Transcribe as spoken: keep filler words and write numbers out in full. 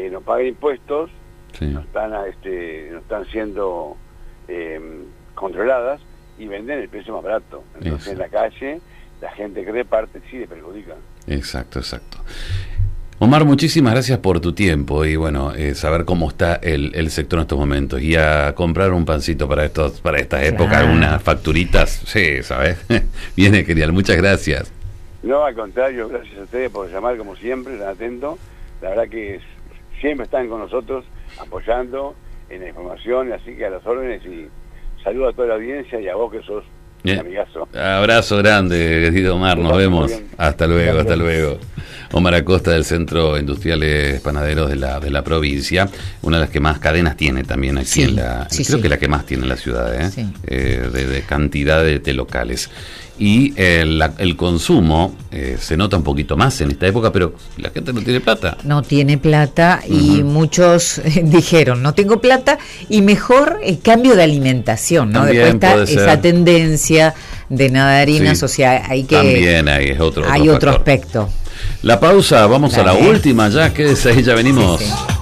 que no paguen impuestos, sí. no están este, no están siendo eh, controladas y venden el precio más barato. Entonces Exacto. en la calle la gente que reparte sí le perjudica. Exacto, exacto. Omar, muchísimas gracias por tu tiempo y bueno, eh, saber cómo está el, el sector en estos momentos y a comprar un pancito para estos para esta época, Claro. algunas facturitas, sí, ¿sabes? Viene genial, muchas gracias. No, al contrario, gracias a ustedes por llamar como siempre, tan atentos. La verdad que es, siempre están con nosotros apoyando en la información, así que a las órdenes y saludo a toda la audiencia y a vos que sos un amigazo. Abrazo grande, querido Omar, nos vemos. Hasta luego, hasta luego. Omar Acosta del Centro Industriales Panaderos de la de la provincia, una de las que más cadenas tiene también aquí sí, en la, sí, creo sí. que la que más tiene en la ciudad, ¿eh? Sí. Eh, de, de cantidad de, de locales. Y eh, la, el consumo eh, se nota un poquito más en esta época, pero la gente no tiene plata. No tiene plata y Uh-huh. muchos eh, dijeron, no tengo plata y mejor el cambio de alimentación, ¿no? También Después está puede ser. esa tendencia de nada de harinas, Sí. o sea, hay que... También hay es otro, hay otro otro factor. aspecto. La pausa, vamos a la Dale. última ya, quédese ahí, ya venimos. Sí, sí.